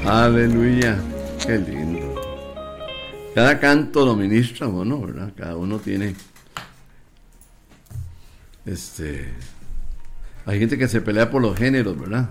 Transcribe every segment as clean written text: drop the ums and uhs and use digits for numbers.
Aleluya, qué lindo. Cada canto lo ministra uno, ¿verdad? Cada uno tiene hay gente que se pelea por los géneros, ¿verdad?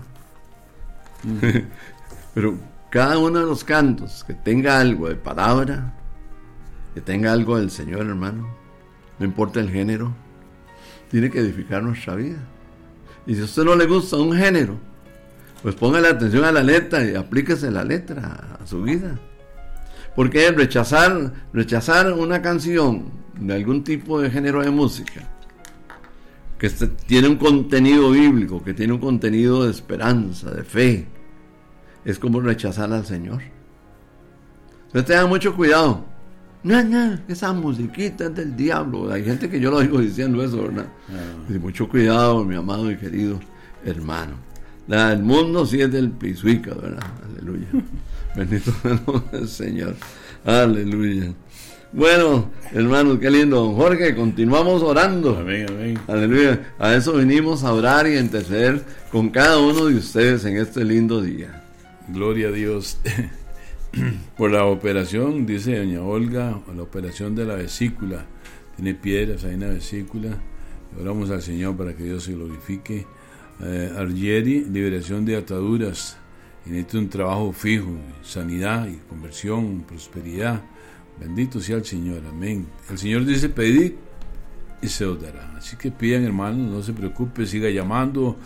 Pero cada uno de los cantos que tenga algo de palabra, que tenga algo del Señor, hermano, no importa el género, tiene que edificar nuestra vida. Y si a usted no le gusta un género, pues póngale atención a la letra y aplíquese la letra a su vida. Porque rechazar una canción de algún tipo de género de música que tiene un contenido bíblico, que tiene un contenido de esperanza, de fe, es como rechazar al Señor. Entonces tengan mucho cuidado. No, esa musiquita es del diablo. Hay gente que yo lo oigo diciendo eso, ¿verdad? Y mucho cuidado, mi amado y querido hermano. El mundo sí es del pisuica, ¿verdad? Aleluya. Bendito sea el nombre del Señor. Aleluya. Bueno, hermanos, qué lindo. Don Jorge, continuamos orando. Amén, amén. Aleluya. A eso venimos a orar y a interceder con cada uno de ustedes en este lindo día. Gloria a Dios. Por la operación, dice doña Olga, la operación de la vesícula. Tiene piedras ahí en la vesícula. Oramos al Señor para que Dios se glorifique. Argieri, liberación de ataduras. Y necesita un trabajo fijo, sanidad y conversión, prosperidad. Bendito sea el Señor, amén. El Señor dice: pedid y se os dará. Así que pidan, hermanos, no se preocupe, siga llamando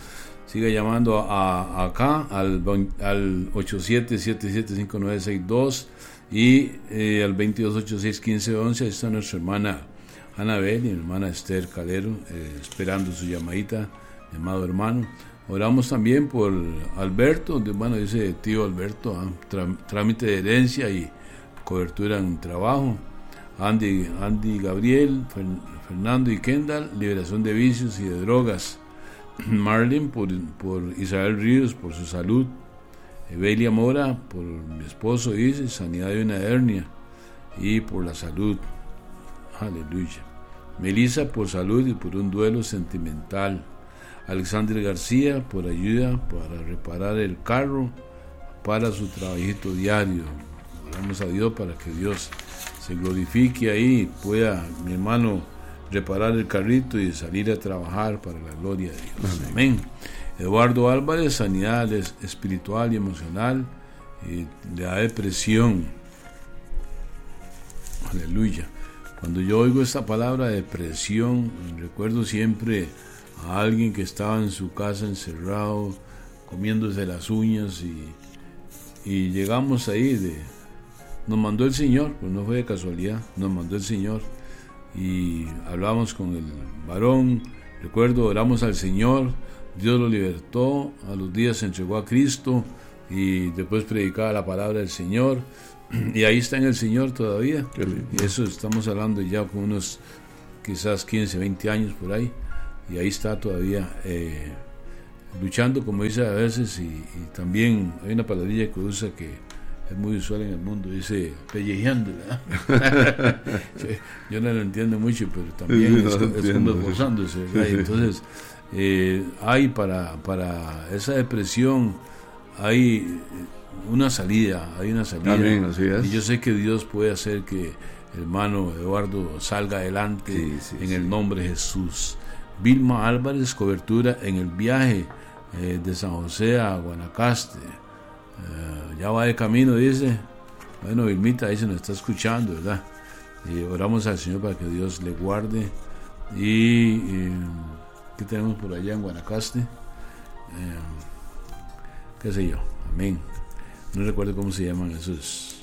acá al 87775962 y al 22861511. Ahí está nuestra hermana Anabel y mi hermana Esther Calero esperando su llamadita, mi amado hermano. Oramos también por Alberto, dice tío Alberto, trámite de herencia y cobertura en trabajo. Andy Gabriel, Fernando y Kendall, liberación de vicios y de drogas. Marlene por Isabel Ríos, por su salud. Evelia Mora, por mi esposo, dice, sanidad de una hernia y por la salud. Aleluya. Melissa por salud y por un duelo sentimental. Alexander García por ayuda para reparar el carro para su trabajito diario. Oramos a Dios para que Dios se glorifique ahí, pueda mi hermano reparar el carrito y salir a trabajar para la gloria de Dios. Amén. Eduardo Álvarez, sanidad espiritual y emocional de la depresión. Aleluya. Cuando yo oigo esta palabra depresión, recuerdo siempre a alguien que estaba en su casa encerrado, comiéndose las uñas y llegamos ahí, nos mandó el Señor, pues no fue de casualidad, nos mandó el Señor y hablamos con el varón, recuerdo, oramos al Señor, Dios lo libertó, a los días se entregó a Cristo y después predicaba la palabra del Señor y ahí está en el Señor todavía. Y eso estamos hablando ya con unos quizás 15, 20 años por ahí, y ahí está todavía luchando, como dice a veces, y también hay una palabrilla que usa que es muy usual en el mundo, dice pellejeando, ¿verdad? Yo no lo entiendo mucho, pero también es como esforzándose, ¿verdad? Y entonces hay para esa depresión hay una salida. Amén, así es. Y yo sé que Dios puede hacer que el hermano Eduardo salga adelante en el nombre de Jesús. Vilma Álvarez, cobertura en el viaje de San José a Guanacaste. Ya va de camino, dice. Bueno, Vilmita, ahí se nos está escuchando, ¿verdad? Y oramos al Señor para que Dios le guarde. Y ¿qué tenemos por allá en Guanacaste? Qué sé yo, amén. No recuerdo cómo se llaman esos.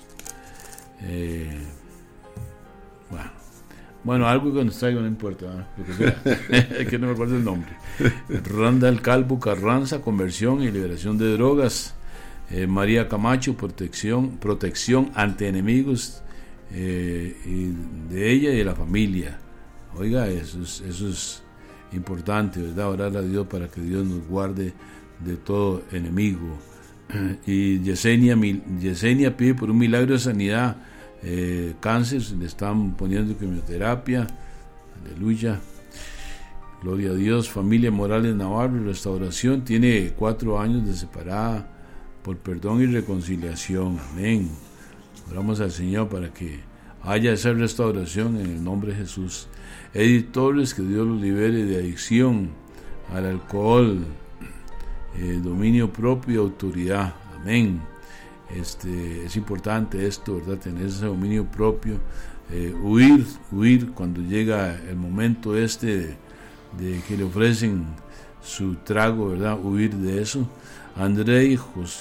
Bueno, algo que nos traiga no importa, es que no me acuerdo el nombre. Randall Calvo Carranza, conversión y liberación de drogas. María Camacho, protección ante enemigos y de ella y de la familia. Oiga, eso es importante, ¿verdad? Orar a Dios para que Dios nos guarde de todo enemigo. Y Yesenia pide por un milagro de sanidad, cáncer, le están poniendo quimioterapia. Aleluya, gloria a Dios. Familia Morales Navarro, restauración, tiene 4 años de separada por perdón y reconciliación. Amén. Oramos al Señor para que haya esa restauración en el nombre de Jesús. Edith Torres, que Dios los libere de adicción al alcohol, dominio propio y autoridad. Amén. Es importante esto, ¿verdad? Tener ese dominio propio, huir cuando llega el momento de que le ofrecen su trago, ¿verdad? Huir de eso. André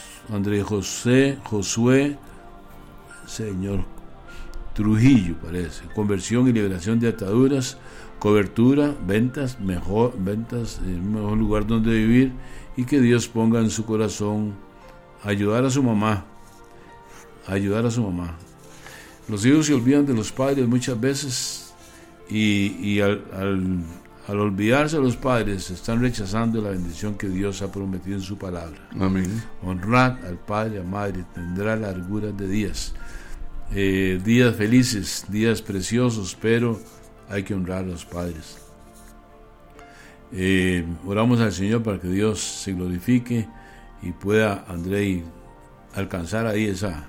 Josué, Señor Trujillo, parece. Conversión y liberación de ataduras, cobertura, ventas, el mejor lugar donde vivir, y que Dios ponga en su corazón ayudar a su mamá. Los hijos se olvidan de los padres muchas veces y al olvidarse de los padres están rechazando la bendición que Dios ha prometido en su palabra. Amén. Honrad al padre y a madre, tendrá larguras de días. Días felices, días preciosos, pero hay que honrar a los padres. Oramos al Señor para que Dios se glorifique y pueda Andrei alcanzar ahí esa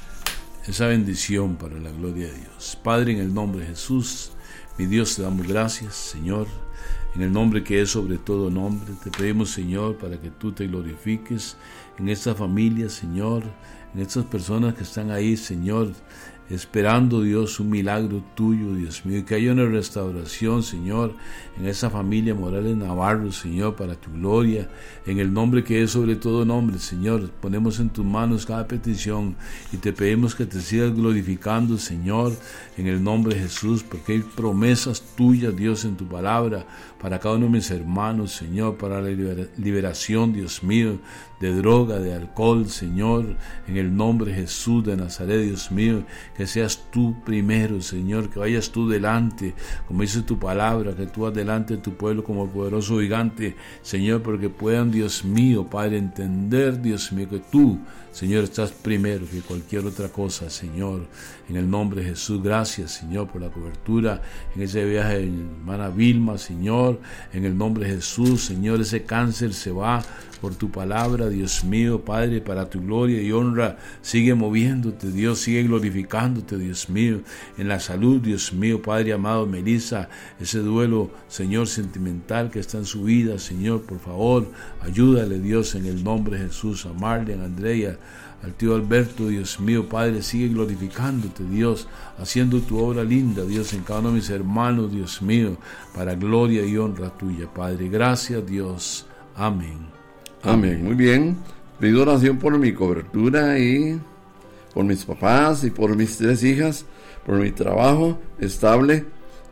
bendición para la gloria de Dios. Padre, en el nombre de Jesús, mi Dios, te damos gracias, Señor, en el nombre que es sobre todo nombre. Te pedimos, Señor, para que tú te glorifiques en esta familia, Señor, en estas personas que están ahí, Señor, esperando, Dios, un milagro tuyo, Dios mío, y que haya una restauración, Señor, en esa familia Morales Navarro, Señor, para tu gloria, en el nombre que es sobre todo nombre, Señor. Ponemos en tus manos cada petición y te pedimos que te sigas glorificando, Señor, en el nombre de Jesús, porque hay promesas tuyas, Dios, en tu palabra, para cada uno de mis hermanos, Señor, para la liberación, Dios mío, de droga, de alcohol, Señor, en el nombre de Jesús de Nazaret, Dios mío, que seas tú primero, Señor, que vayas tú delante, como dice tu palabra, que tú vas delante de tu pueblo como poderoso gigante, Señor, porque puedan, Dios mío, Padre, entender, Dios mío, que tú, Señor, estás primero que cualquier otra cosa, Señor, en el nombre de Jesús. Gracias, Señor, por la cobertura en ese viaje de hermana Vilma, Señor, en el nombre de Jesús, Señor, ese cáncer se va por tu palabra, Dios mío, Padre, para tu gloria y honra. Sigue moviéndote, Dios, sigue glorificándote, Dios mío, en la salud, Dios mío, Padre amado, Melissa, ese duelo, Señor, sentimental que está en su vida, Señor, por favor, ayúdale, Dios, en el nombre de Jesús, a Marlene, a Andrea, al tío Alberto, Dios mío, Padre, sigue glorificándote, Dios, haciendo tu obra linda, Dios, en cada uno de mis hermanos, Dios mío, para gloria y honra tuya, Padre. Gracias, Dios. Amén. Amén. Muy bien. Pido oración por mi cobertura y por mis papás y por mis 3 hijas, por mi trabajo estable.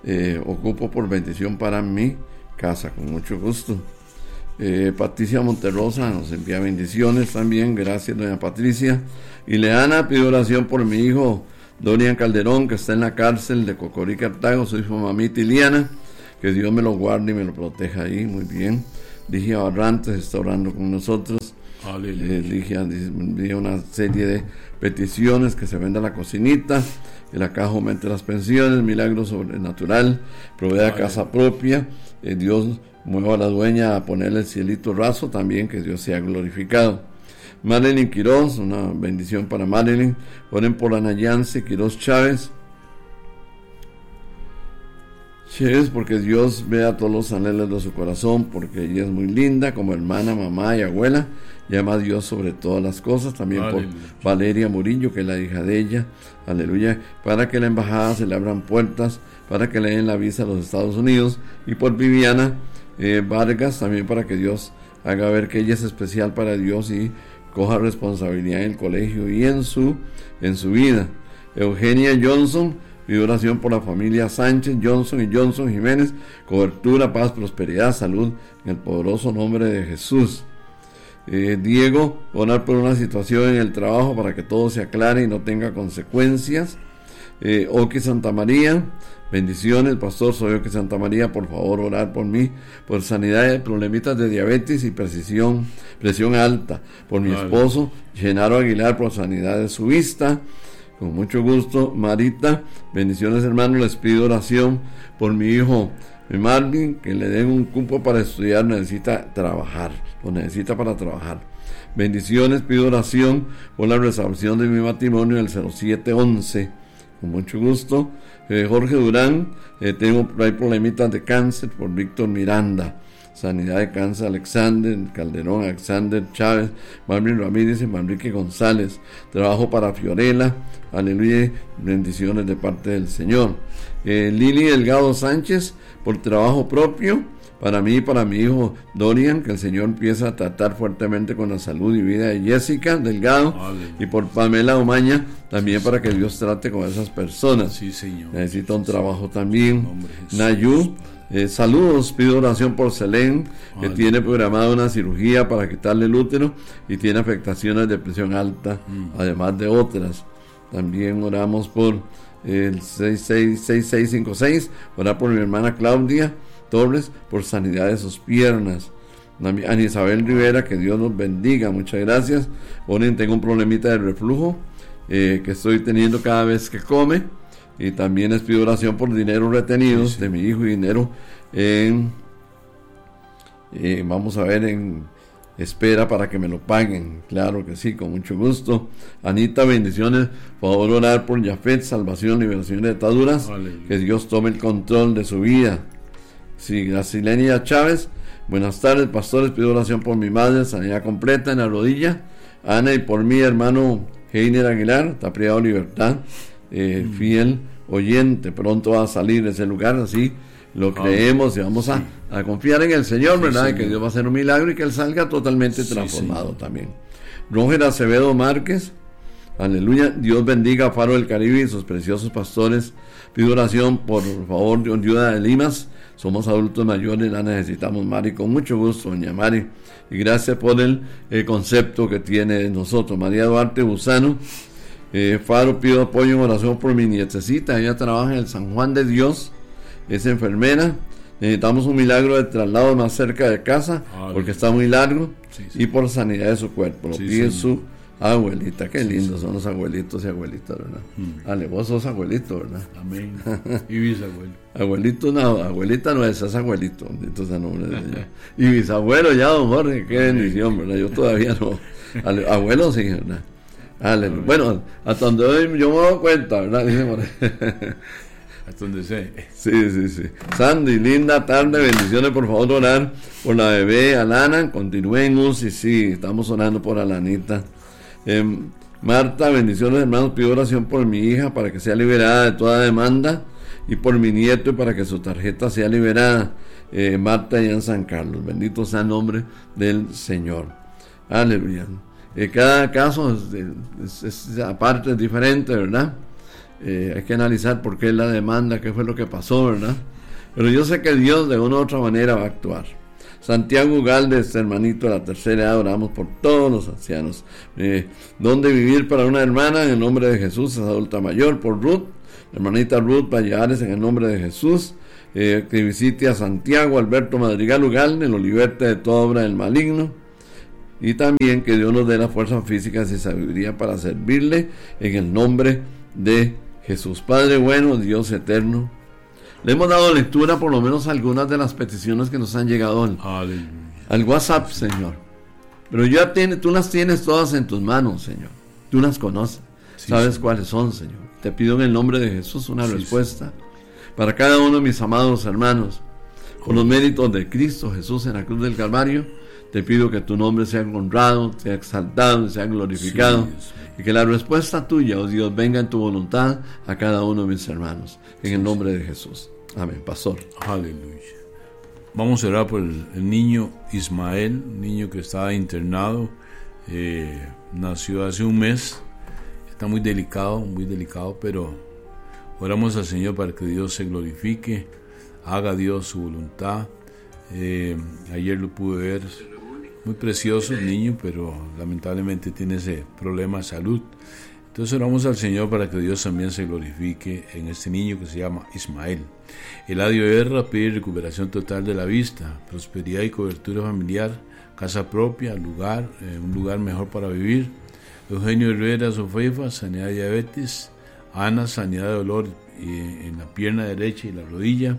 Ocupo por bendición para mi casa, con mucho gusto. Patricia Monterrosa nos envía bendiciones también. Gracias, doña Patricia. Y Leana, pido oración por mi hijo Dorian Calderón, que está en la cárcel de Cocorí, Cartago. Soy su mamita Iliana. Que Dios me lo guarde y me lo proteja ahí. Muy bien. Ligia Barrantes está orando con nosotros. Ligia envía una serie de peticiones: que se venda la cocinita, que la caja aumente las pensiones, milagro sobrenatural, provea casa propia, Dios mueva a la dueña a ponerle el cielito raso, también que Dios sea glorificado. Marilyn Quiroz, una bendición para Marilyn. Oren por Ana Yance Quiroz Chávez, porque Dios vea todos los anhelos de su corazón, porque ella es muy linda como hermana, mamá y abuela. Llama a Dios sobre todas las cosas. También por Valeria Murillo, que es la hija de ella, aleluya, para que la embajada se le abran puertas, para que le den la visa a los Estados Unidos. Y por Viviana Vargas, también para que Dios haga ver que ella es especial para Dios y coja responsabilidad en el colegio y en su vida. Eugenia Johnson, pido oración por la familia Sánchez, Johnson y Johnson Jiménez, cobertura, paz, prosperidad, salud, en el poderoso nombre de Jesús. Diego, orar por una situación en el trabajo para que todo se aclare y no tenga consecuencias. Oki Santa María, bendiciones, pastor, soy Oki Santa María, por favor orar por mí, por sanidad de problemitas de diabetes y presión alta, por mi esposo Genaro Aguilar, por sanidad de su vista. Con mucho gusto. Marita, bendiciones, hermanos, les pido oración por mi hijo Marvin, que le den un cupo para estudiar, necesita trabajar, lo necesita para trabajar. Bendiciones, pido oración por la restauración de mi matrimonio del 0711. Con mucho gusto. Jorge Durán, hay problemitas de cáncer por Víctor Miranda. Sanidad de cáncer, Alexander Calderón, Alexander Chávez, Marvin Ramírez y Manrique González. Trabajo para Fiorella, aleluya, bendiciones de parte del Señor. Lili Delgado Sánchez, por trabajo propio, para mí y para mi hijo Dorian, que el Señor empieza a tratar fuertemente con la salud y vida de Jessica Delgado. Aleluya. Y por Pamela Omaña, también para que Dios trate con esas personas. Sí, Señor. Necesita un trabajo también. Nayú, saludos, pido oración por Selén, que tiene programada una cirugía para quitarle el útero y tiene afectaciones de presión alta, además de otras. También oramos por el 6656, orar por mi hermana Claudia Torres por sanidad de sus piernas. Ana Isabel Rivera, que Dios nos bendiga, muchas gracias. Oren, tengo un problemita de reflujo que estoy teniendo cada vez que come. Y también les pido oración por dinero retenidos de mi hijo y dinero vamos a ver, en espera para que me lo paguen. Claro que sí, con mucho gusto. Anita, bendiciones. Por favor, orar por Jafet, salvación, liberación de ataduras. Aleluya. Que Dios tome el control de su vida. Sí, Gracilenia Chávez, buenas tardes, pastores. Pido oración por mi madre, sanidad completa en la rodilla. Ana, y por mi hermano Heiner Aguilar, está privado de libertad. Fiel oyente, pronto va a salir de ese lugar, así lo creemos y vamos a confiar en el Señor, ¿verdad? Y que Dios va a hacer un milagro y que él salga totalmente transformado también. Roger Acevedo Márquez, aleluya, Dios bendiga a Faro del Caribe y sus preciosos pastores. Pido oración por favor de ayuda de Limas, somos adultos mayores, la necesitamos, Mari, con mucho gusto, doña Mari, y gracias por el concepto que tiene de nosotros. María Duarte Busano, Faro, pido apoyo en oración por mi nietecita, ella trabaja en el San Juan de Dios, es enfermera, necesitamos un milagro de traslado más cerca de casa, porque está muy largo, y por sanidad de su cuerpo, lo pide su abuelita. Qué lindos son los abuelitos y abuelitas, ¿verdad? Ale, vos sos abuelito, ¿verdad? Amén. Y bisabuelo. Abuelito, no, abuelita no es abuelito, bendito sea el nombre de Dios. Y bisabuelo ya, don Jorge, qué bendición, ¿verdad? Yo todavía no. Abuelo sí, ¿verdad? Aleluya. Bueno, hasta donde hoy yo me doy cuenta, ¿verdad? Dice por ahí. Hasta donde sé. Sí. Sandy, linda tarde, bendiciones, por favor, orar por la bebé Alana, continúen UCI, sí, estamos orando por Alanita. Marta, bendiciones, hermanos, pido oración por mi hija para que sea liberada de toda demanda y por mi nieto y para que su tarjeta sea liberada. Marta, allá en San Carlos, bendito sea el nombre del Señor. Aleluya. Cada caso es aparte, es diferente, ¿verdad? Hay que analizar por qué la demanda, qué fue lo que pasó, ¿verdad? Pero yo sé que Dios de una u otra manera va a actuar. Santiago Galdes, hermanito de la tercera edad, oramos por todos los ancianos. ¿Dónde vivir para una hermana? En el nombre de Jesús, es adulta mayor. Por Ruth, hermanita Ruth Vallares, en el nombre de Jesús. Que visite a Santiago Alberto Madrigal Ugalde, lo liberte de toda obra del maligno. Y también que Dios nos dé las fuerzas físicas y sabiduría para servirle en el nombre de Jesús. Padre bueno, Dios eterno, le hemos dado lectura por lo menos a algunas de las peticiones que nos han llegado al WhatsApp, Señor. Pero tú las tienes todas en tus manos, Señor. Tú las conoces, sabes cuáles son, Señor. Te pido en el nombre de Jesús una respuesta para cada uno de mis amados hermanos. Con los méritos de Cristo Jesús en la cruz del Calvario, te pido que tu nombre sea honrado, sea exaltado, sea glorificado, y que la respuesta tuya, oh Dios, venga en tu voluntad a cada uno de mis hermanos, en el nombre de Jesús. Amén, pastor. Aleluya. Vamos a orar por el niño Ismael, un niño que estaba internado, nació hace un mes, está muy delicado, pero oramos al Señor para que Dios se glorifique, haga Dios su voluntad. Ayer lo pude ver, muy precioso el niño, pero lamentablemente tiene ese problema de salud. Entonces oramos al Señor para que Dios también se glorifique en este niño que se llama Ismael. Eladio Herra pide recuperación total de la vista, prosperidad y cobertura familiar, casa propia, un lugar mejor para vivir. Eugenio Herrera Sofeifa, sanidad de diabetes. Ana, sanidad de dolor en la pierna derecha y la rodilla.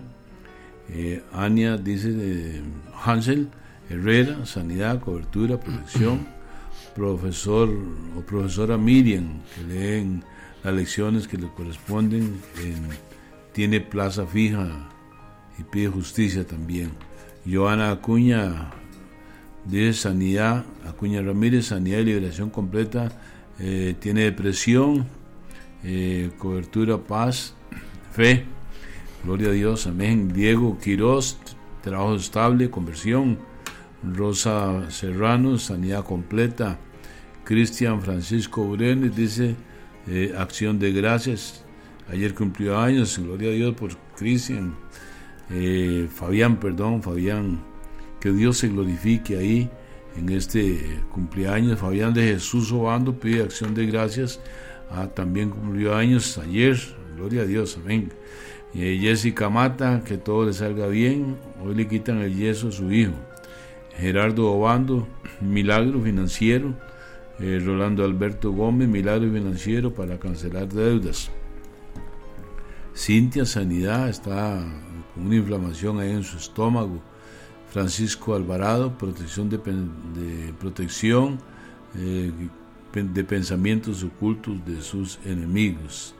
Ania dice de Hansel Herrera, sanidad, cobertura, protección. profesor o profesora Miriam, que leen las lecciones que le corresponden, tiene plaza fija y pide justicia también. Joana Acuña dice sanidad, Acuña Ramírez, sanidad y liberación completa, tiene depresión, cobertura, paz, fe, gloria a Dios, amén. Diego Quiroz, trabajo estable, conversión. Rosa Serrano, sanidad completa. Cristian Francisco Brenes dice acción de gracias, ayer cumplió años, gloria a Dios por Cristian. Fabián, que Dios se glorifique ahí en este cumpleaños. Fabián de Jesús Obando pide acción de gracias, también cumplió años ayer, gloria a Dios, amén. Jessica Mata, que todo le salga bien, hoy le quitan el yeso a su hijo. Gerardo Obando, milagro financiero. Rolando Alberto Gómez, milagro financiero para cancelar deudas. Cintia, sanidad, está con una inflamación ahí en su estómago. Francisco Alvarado, protección de pensamientos ocultos de sus enemigos.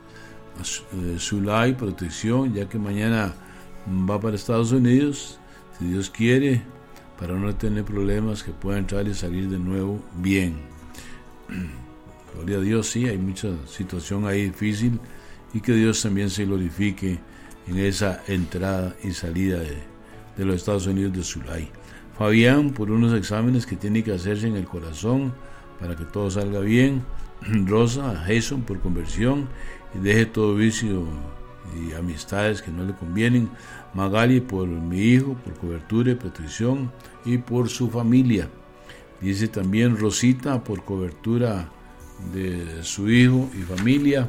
Zulay, protección, ya que mañana va para Estados Unidos, si Dios quiere, para no tener problemas, que pueda entrar y salir de nuevo bien. Gloria a Dios, sí, hay mucha situación ahí difícil, y que Dios también se glorifique en esa entrada y salida de los Estados Unidos de Zulay. Fabián, por unos exámenes que tiene que hacerse en el corazón para que todo salga bien. Rosa, Jason, por conversión y deje todo vicio y amistades que no le convienen. Magali, por mi hijo, por cobertura y protección y por su familia. Dice también Rosita, por cobertura de su hijo y familia.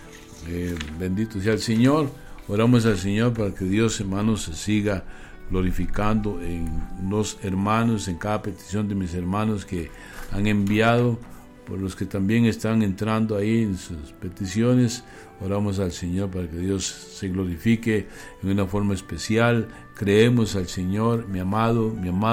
Bendito sea el Señor. Oramos al Señor para que Dios, hermanos, se siga glorificando en los hermanos, en cada petición de mis hermanos que han enviado, por los que también están entrando ahí en sus peticiones. Oramos al Señor para que Dios se glorifique en una forma especial. Creemos al Señor, mi amado,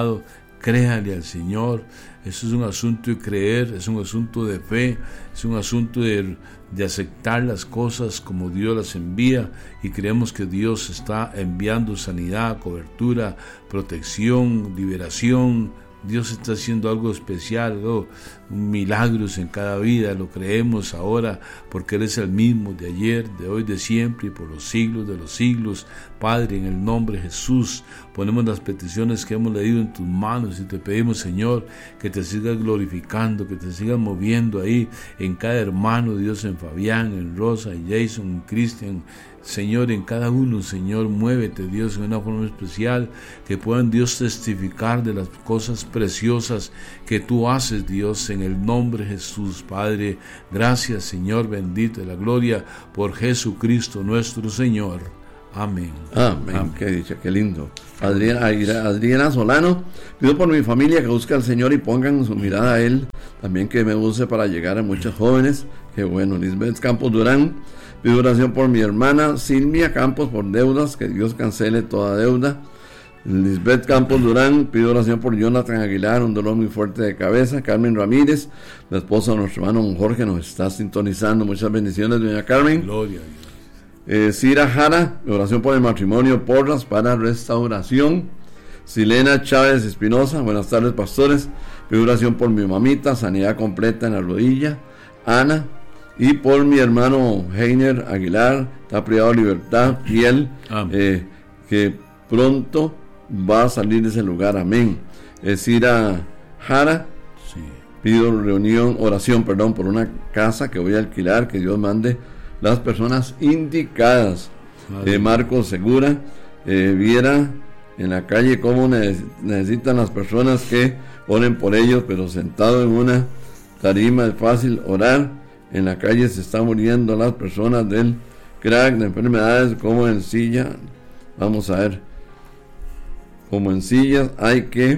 créale al Señor. Eso es un asunto de creer, es un asunto de fe, es un asunto de aceptar las cosas como Dios las envía, y creemos que Dios está enviando sanidad, cobertura, protección, liberación. Dios está haciendo algo especial, milagros en cada vida. Lo creemos ahora porque Él es el mismo de ayer, de hoy, de siempre y por los siglos de los siglos. Padre, en el nombre de Jesús, ponemos las peticiones que hemos leído en tus manos y te pedimos, Señor, que te sigas glorificando, que te sigas moviendo ahí en cada hermano, Dios, en Fabián, en Rosa, en Jason, en Cristian, Señor, en cada uno, Señor, muévete, Dios, en una forma especial, que puedan, Dios, testificar de las cosas preciosas que tú haces, Dios, en el nombre de Jesús. Padre, gracias, Señor, bendito de la gloria por Jesucristo nuestro Señor. Amén. Amén. Amén. Qué dicha, qué lindo. Adriana Solano, pido por mi familia que busque al Señor y pongan su mirada a Él, también que me use para llegar a muchos jóvenes. Qué bueno. Lisbeth Campos Durán, pido oración por mi hermana Silvia Campos por deudas, que Dios cancele toda deuda. Lisbeth Campos Durán, pido oración por Jonathan Aguilar, un dolor muy fuerte de cabeza. Carmen Ramírez, la esposa de nuestro hermano don Jorge, nos está sintonizando. Muchas bendiciones, doña Carmen. Gloria a Dios. Cira Jara, oración por el matrimonio Porras para restauración. Silena Chávez Espinosa, buenas tardes, pastores. Pido oración por mi mamita, sanidad completa en la rodilla. Ana, y por mi hermano Heiner Aguilar, está privado de libertad, piel, que pronto va a salir de ese lugar, amén. Cira Jara, sí. Pido oración por una casa que voy a alquilar, que Dios mande las personas indicadas. Marcos Segura, viera en la calle cómo necesitan las personas que oren por ellos, pero sentado en una tarima es fácil orar. En la calle se están muriendo las personas del crack, de enfermedades como en silla. Vamos a ver, como en sillas hay que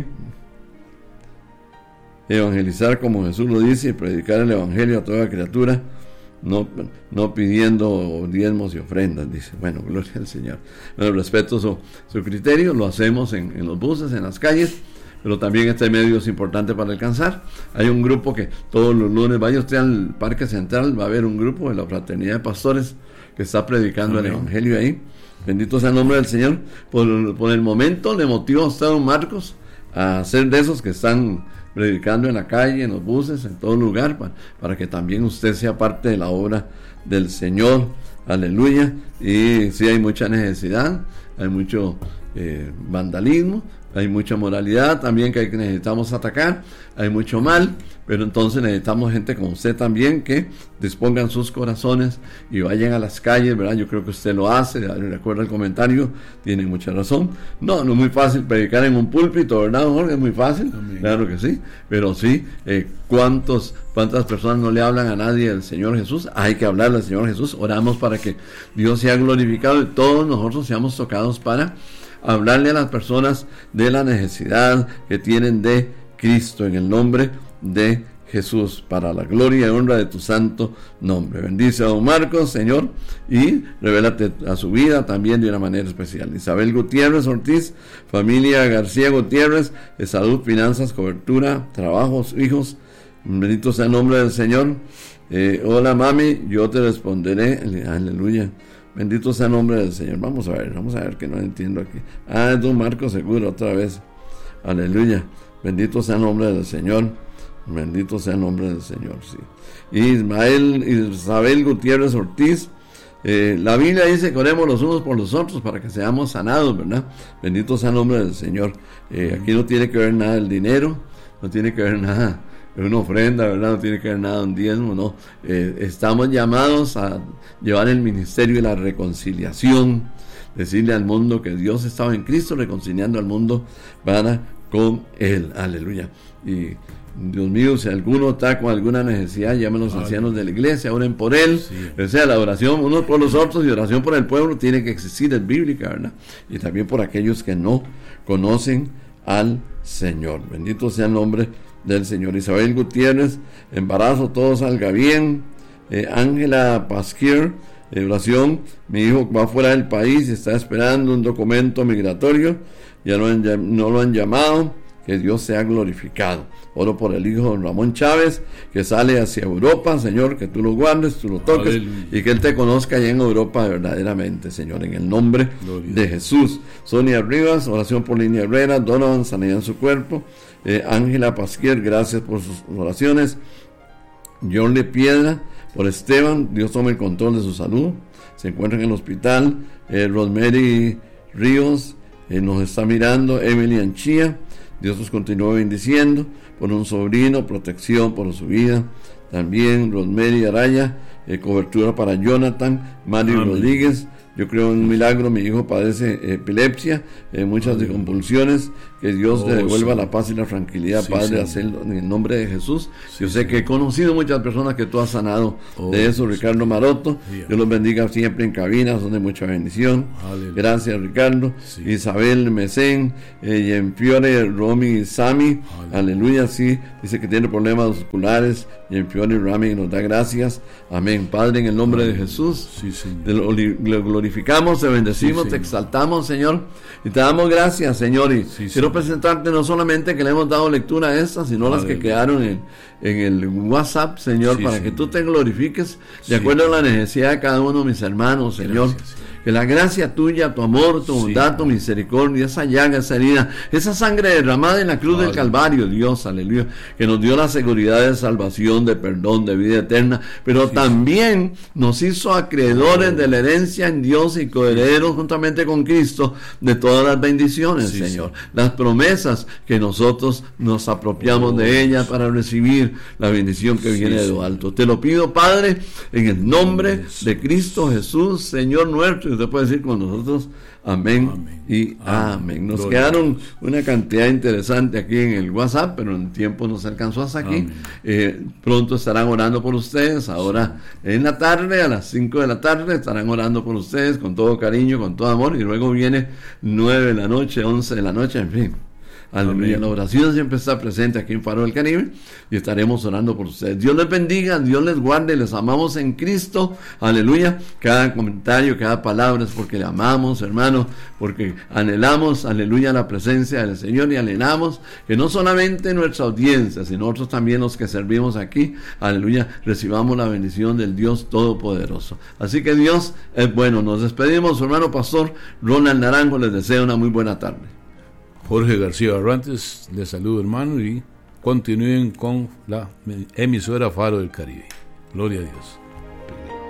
evangelizar como Jesús lo dice y predicar el evangelio a toda criatura, no pidiendo diezmos y ofrendas, dice. Bueno, gloria al Señor. Bueno, respeto su criterio, lo hacemos en los buses, en las calles, pero también este medio es importante para alcanzar. Hay un grupo que todos los lunes, vaya usted al Parque Central, va a haber un grupo de la Fraternidad de Pastores que está predicando el Evangelio ahí. Bendito sea el nombre del Señor. Por el momento le motiva a usted, don Marcos, a ser de esos que están predicando en la calle, en los buses, en todo lugar, para que también usted sea parte de la obra del Señor. Aleluya. Y sí, hay mucha necesidad, hay mucho vandalismo, hay mucha moralidad también que necesitamos atacar, hay mucho mal, pero entonces necesitamos gente como usted también que dispongan sus corazones y vayan a las calles, ¿verdad? Yo creo que usted lo hace, recuerda el comentario, tiene mucha razón. No es muy fácil predicar en un púlpito, ¿verdad, Jorge? Es muy fácil, amén. Claro que sí, pero sí, ¿cuántas personas no le hablan a nadie del Señor Jesús? Hay que hablarle al Señor Jesús. Oramos para que Dios sea glorificado y todos nosotros seamos tocados para hablarle a las personas de la necesidad que tienen de Cristo, en el nombre de Jesús, para la gloria y honra de tu santo nombre. Bendice a don Marcos, Señor, y revélate a su vida también de una manera especial. Isabel Gutiérrez Ortiz, familia García Gutiérrez, de salud, finanzas, cobertura, trabajos, hijos. Bendito sea el nombre del Señor. Hola mami, yo te responderé. Aleluya. Bendito sea el nombre del Señor. Vamos a ver que no entiendo aquí. Es don Marcos seguro, otra vez. Aleluya. Bendito sea el nombre del Señor. Bendito sea el nombre del Señor, sí. Isabel Gutiérrez Ortiz. La Biblia dice que oremos los unos por los otros para que seamos sanados, ¿verdad? Bendito sea el nombre del Señor. Aquí no tiene que ver nada del dinero, no tiene que ver nada de una ofrenda, ¿verdad? No tiene que ver nada de un diezmo, no. Estamos llamados a llevar el ministerio de la reconciliación, decirle al mundo que Dios estaba en Cristo reconciliando al mundo para con Él. Aleluya. Y Dios mío, si alguno está con alguna necesidad, llamen a los ancianos de la iglesia, oren por él. Sí. O sea, la oración unos por los otros y oración por el pueblo tiene que existir, es bíblica, ¿verdad? Y también por aquellos que no conocen al Señor. Bendito sea el nombre del Señor. Isabel Gutiérrez, embarazo, todo salga bien. Ángela Pasquier, oración, mi hijo va fuera del país y está esperando un documento migratorio, ya no lo han llamado, que Dios sea glorificado. Oro por el hijo de Ramón Chávez, que sale hacia Europa, Señor, que tú lo guardes, tú lo toques, aleluya, y que él te conozca allá en Europa verdaderamente, Señor, en el nombre de Jesús. Sonia Rivas, oración por Línea Herrera, Donovan, sanidad en su cuerpo. Ángela Pasquier, gracias por sus oraciones. John Le Piedra, por Esteban, Dios tome el control de su salud, se encuentra en el hospital. Rosemary Ríos nos está mirando. Emily Anchía, Dios los continúe bendiciendo. Por un sobrino, protección por su vida. También Rosemary Araya, cobertura para Jonathan. Mari Rodríguez, yo creo en un milagro, mi hijo padece epilepsia, muchas de convulsiones, que Dios le devuelva la paz y la tranquilidad, sí, Padre, hacerlo en el nombre de Jesús. Sí, yo sé que he conocido muchas personas que tú has sanado de eso, Ricardo Maroto, Dios los bendiga siempre en cabina, son de mucha bendición. Aleluya. Gracias, Ricardo. Sí. Isabel Mesén, Yenfiore Romy Sami, aleluya, sí, dice que tiene problemas musculares. Yenfiore Rami nos da gracias, amén. Padre, en el nombre de Jesús, sí, te lo glorificamos, te bendecimos, sí, te exaltamos, Señor, y te damos gracias, Señor, y quiero presentarte no solamente que le hemos dado lectura a estas, sino las que quedaron en el WhatsApp, Señor, para que tú te glorifiques de acuerdo a la necesidad de cada uno de mis hermanos, Señor. Gracias. Que la gracia tuya, tu amor, tu bondad, tu misericordia, esa llaga, esa herida, esa sangre derramada en la cruz del Calvario, Dios, aleluya, que nos dio la seguridad de salvación, de perdón, de vida eterna, pero también nos hizo acreedores de la herencia en Dios y coherederos juntamente con Cristo de todas las bendiciones, Señor. Las promesas que nosotros nos apropiamos de ellas para recibir la bendición que viene de lo alto. Te lo pido, Padre, en el nombre de Cristo Jesús, Señor nuestro. Usted puede decir con nosotros, amén, amén y amén. Nos Gloria quedaron una cantidad interesante aquí en el WhatsApp, pero en tiempo nos alcanzó hasta aquí. Pronto estarán orando por ustedes. Ahora en la tarde, a las 5 de la tarde, estarán orando por ustedes con todo cariño, con todo amor. Y luego viene 9 de la noche, 11 de la noche, en fin. Aleluya. Amén. La oración siempre está presente aquí en Faro del Caribe y estaremos orando por ustedes. Dios les bendiga, Dios les guarde, les amamos en Cristo. Aleluya. Cada comentario, cada palabra es porque le amamos, hermano, porque anhelamos, aleluya, la presencia del Señor, y anhelamos que no solamente nuestra audiencia, sino nosotros también los que servimos aquí, aleluya, recibamos la bendición del Dios Todopoderoso. Así que Dios es bueno. Nos despedimos, su hermano pastor Ronald Naranjo les desea una muy buena tarde. Jorge García Barrantes, les saludo, hermano, y continúen con la emisora Faro del Caribe. Gloria a Dios.